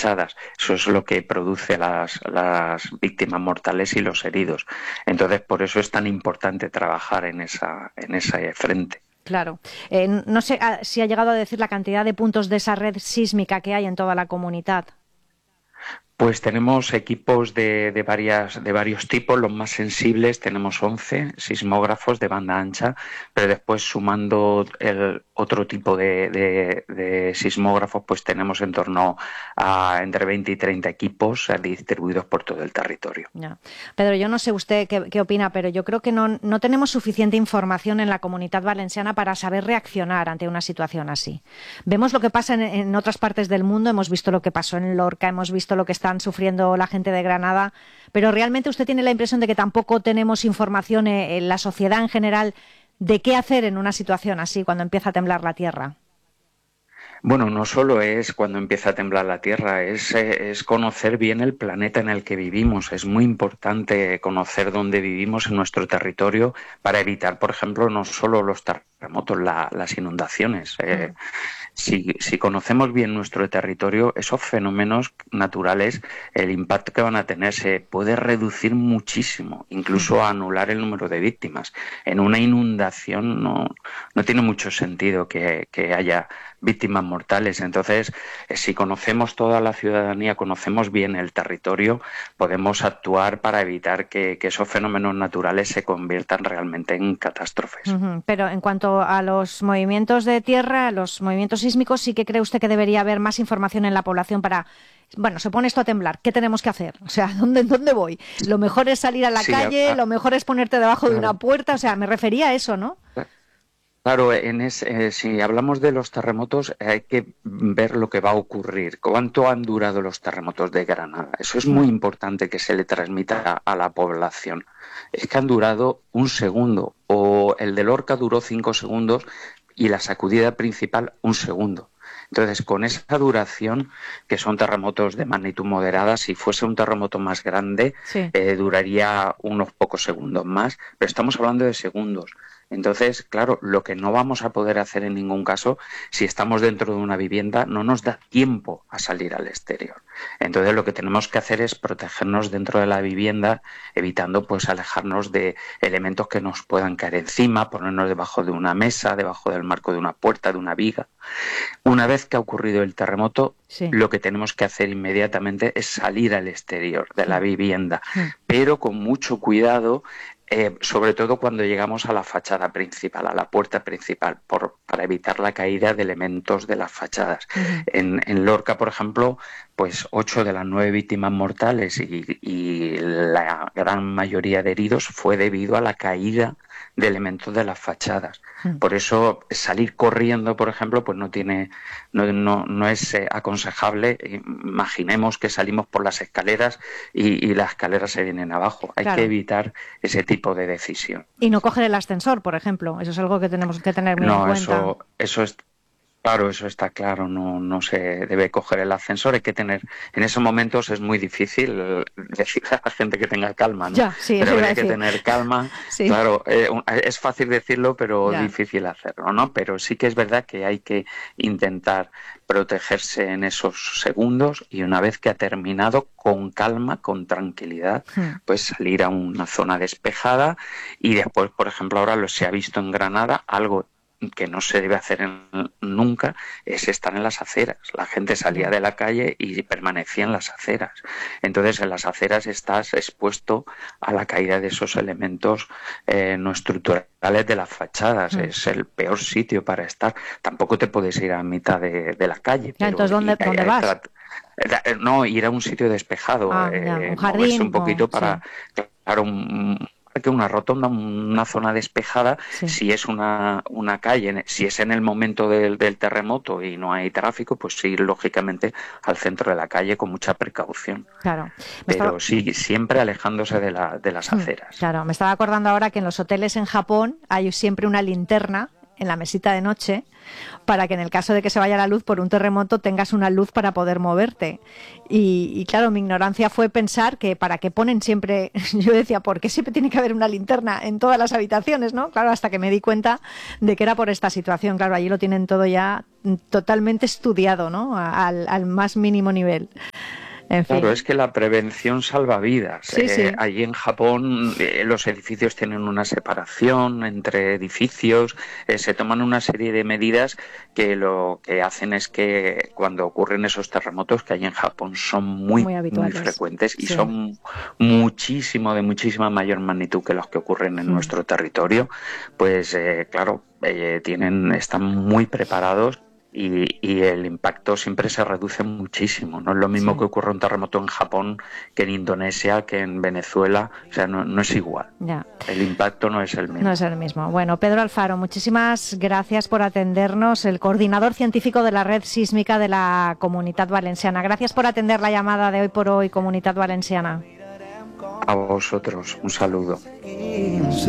fachadas. Eso es lo que produce las víctimas mortales y los heridos. Entonces, por eso es tan importante trabajar en ese frente. Claro. No sé si ha llegado a decir la cantidad de puntos de esa red sísmica que hay en toda la comunidad. Pues tenemos equipos de varios tipos. Los más sensibles tenemos 11 sismógrafos de banda ancha, pero después, sumando el otro tipo de sismógrafos, pues tenemos en torno a entre 20 y 30 equipos distribuidos por todo el territorio. Ya. Pedro, yo no sé usted qué opina, pero yo creo que no tenemos suficiente información en la Comunidad Valenciana para saber reaccionar ante una situación así. Vemos lo que pasa en otras partes del mundo, hemos visto lo que pasó en Lorca, hemos visto lo que están sufriendo la gente de Granada, pero realmente usted tiene la impresión de que tampoco tenemos información en la sociedad en general de qué hacer en una situación así cuando empieza a temblar la tierra. Bueno, no solo es cuando empieza a temblar la Tierra, es conocer bien el planeta en el que vivimos. Es muy importante conocer dónde vivimos en nuestro territorio para evitar, por ejemplo, no solo los terremotos, las inundaciones. Si conocemos bien nuestro territorio, esos fenómenos naturales, el impacto que van a tener se puede reducir muchísimo, incluso a anular el número de víctimas. En una inundación no tiene mucho sentido que haya víctimas mortales. Entonces, si conocemos toda la ciudadanía, conocemos bien el territorio, podemos actuar para evitar que esos fenómenos naturales se conviertan realmente en catástrofes. Pero en cuanto a los movimientos de tierra, los movimientos sísmicos, ¿sí que cree usted que debería haber más información en la población para, bueno, se pone esto a temblar, ¿qué tenemos que hacer? O sea, ¿dónde voy? Lo mejor es salir a la calle, lo mejor es ponerte debajo de una puerta, o sea, me refería a eso, ¿no? Claro, si hablamos de los terremotos, hay que ver lo que va a ocurrir. ¿Cuánto han durado los terremotos de Granada? Eso es muy importante que se le transmita a la población. Es que han durado un segundo, o el de Lorca duró 5 segundos y la sacudida principal un segundo. Entonces, con esa duración, que son terremotos de magnitud moderada, si fuese un terremoto más grande, duraría unos pocos segundos más, pero estamos hablando de segundos. Entonces, claro, lo que no vamos a poder hacer en ningún caso, si estamos dentro de una vivienda, no nos da tiempo a salir al exterior. Entonces, lo que tenemos que hacer es protegernos dentro de la vivienda, evitando pues alejarnos de elementos que nos puedan caer encima, ponernos debajo de una mesa, debajo del marco de una puerta, de una viga. Una vez que ha ocurrido el terremoto, lo que tenemos que hacer inmediatamente es salir al exterior de la vivienda, pero con mucho cuidado. Sobre todo cuando llegamos a la fachada principal, a la puerta principal, para evitar la caída de elementos de las fachadas. En Lorca, por ejemplo, pues 8 de las 9 víctimas mortales y la gran mayoría de heridos fue debido a la caída de elementos de las fachadas. Por eso salir corriendo, por ejemplo, pues no es aconsejable. Imaginemos que salimos por las escaleras y las escaleras se vienen abajo. Hay que evitar ese tipo de decisión. Y no coger el ascensor, por ejemplo. Eso es algo que tenemos que tener muy en cuenta. Eso es claro, eso está claro, no se debe coger el ascensor, hay que tener, en esos momentos es muy difícil decir a la gente que tenga calma, ¿no? Pero hay que tener calma, claro, es fácil decirlo, pero difícil hacerlo, ¿no? Pero sí que es verdad que hay que intentar protegerse en esos segundos y una vez que ha terminado, con calma, con tranquilidad, pues salir a una zona despejada y después, por ejemplo, ahora se ha visto en Granada algo que no se debe hacer nunca, es estar en las aceras. La gente salía de la calle y permanecía en las aceras. Entonces, en las aceras estás expuesto a la caída de esos elementos no estructurales de las fachadas. Es el peor sitio para estar. Tampoco te puedes ir a mitad de la calle. Entonces, ¿dónde vas? No, ir a un sitio despejado, un jardín, moverse un poquito para... Claro, una rotonda, una zona despejada, si es una calle, si es en el momento del terremoto y no hay tráfico, pues ir lógicamente al centro de la calle con mucha precaución. Claro. Pero sí, siempre alejándose de las aceras. Claro, me estaba acordando ahora que en los hoteles en Japón hay siempre una linterna en la mesita de noche para que en el caso de que se vaya la luz por un terremoto tengas una luz para poder moverte. Y claro, mi ignorancia fue pensar que para qué ponen siempre, yo decía, ¿por qué siempre tiene que haber una linterna en todas las habitaciones, no? Claro, hasta que me di cuenta de que era por esta situación. Claro, allí lo tienen todo ya totalmente estudiado, ¿no? Al más mínimo nivel. En fin. Claro, es que la prevención salva vidas. Sí, sí. Allí en Japón los edificios tienen una separación entre edificios, se toman una serie de medidas que lo que hacen es que cuando ocurren esos terremotos, que allí en Japón son muy habituales, frecuentes y sí. son de muchísima mayor magnitud que los que ocurren en nuestro territorio, pues claro, están muy preparados. Y el impacto siempre se reduce muchísimo. No es lo mismo que ocurre un terremoto en Japón que en Indonesia, que en Venezuela. O sea, no es igual. Ya. El impacto no es el mismo. No es el mismo. Bueno, Pedro Alfaro, muchísimas gracias por atendernos, el coordinador científico de la Red Sísmica de la Comunitat Valenciana. Gracias por atender la llamada de Hoy por Hoy, Comunitat Valenciana. A vosotros, un saludo.